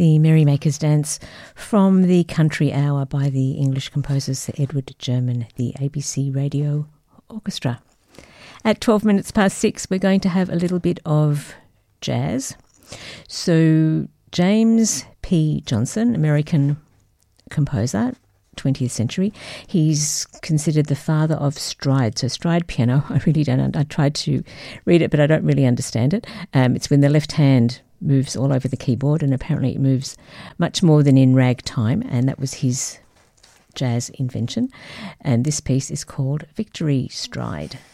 the Merrymakers Dance from the Country Hour by the English composer Sir Edward German, the ABC Radio Orchestra. At 12 minutes past 6, we're going to have a little bit of jazz. So James P. Johnson, American composer, 20th century, he's considered the father of stride. So stride piano, I really don't, I tried to read it, but I don't really understand it. It's when the left hand moves all over the keyboard, and apparently it moves much more than in ragtime, and that was his jazz invention. And this piece is called Victory Stride.